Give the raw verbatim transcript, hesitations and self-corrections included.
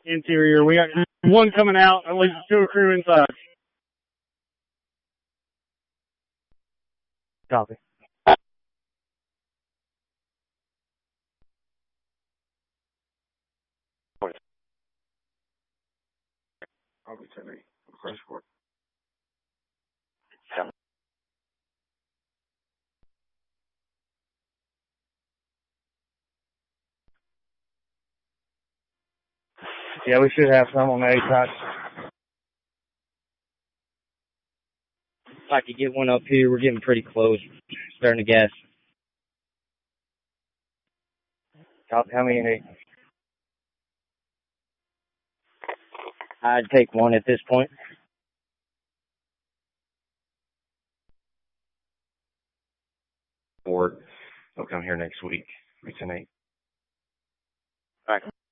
interior. We got one coming out, at least two crew inside. Copy. I'll be ten eight. Crash port. Yeah, we should have some on the A-side. If I could get one up here, we're getting pretty close. Starting to gas. Copy. How many need? I'd take one at this point. Or they'll come here next week. It's an eight. All right.